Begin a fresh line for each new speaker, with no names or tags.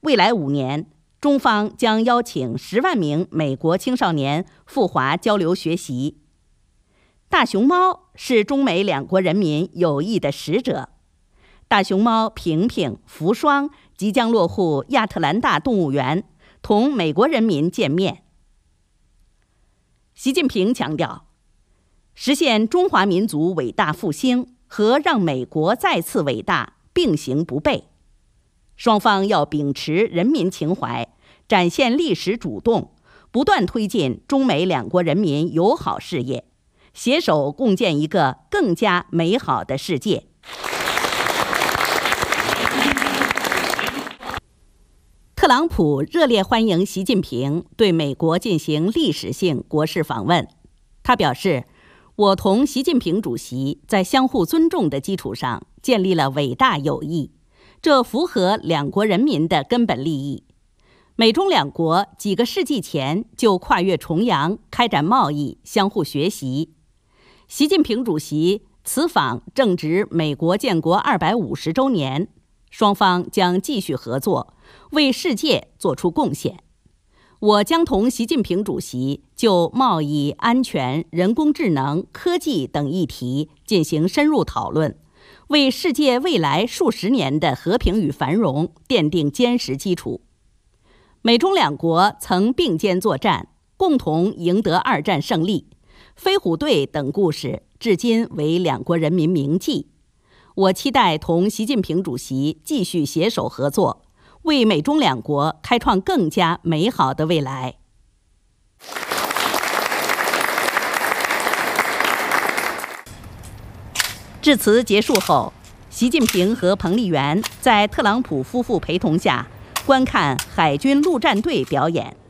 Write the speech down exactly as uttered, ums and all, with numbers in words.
未来五年，中方将邀请十万名美国青少年赴华交流学习。大熊猫是中美两国人民友谊的使者。大熊猫平平、福双即将落户亚特兰大动物园，同美国人民见面。习近平强调，实现中华民族伟大复兴和让美国再次伟大并行不悖。双方要秉持人民情怀，展现历史主动，不断推进中美两国人民友好事业，携手共建一个更加美好的世界。特朗普热烈欢迎习近平对美国进行历史性国事访问。他表示，我同习近平主席在相互尊重的基础上建立了伟大友谊，这符合两国人民的根本利益。美中两国几个世纪前就跨越重洋开展贸易，相互学习。习近平主席此访正值美国建国二百五十周年，双方将继续合作，为世界做出贡献。我将同习近平主席就贸易、安全、人工智能、科技等议题进行深入讨论，为世界未来数十年的和平与繁荣奠定坚实基础。美中两国曾并肩作战，共同赢得二战胜利，飞虎队等故事至今为两国人民铭记。我期待同习近平主席继续携手合作，为美中两国开创更加美好的未来。致辞结束后，习近平和彭丽媛在特朗普夫妇陪同下观看海军陆战队表演。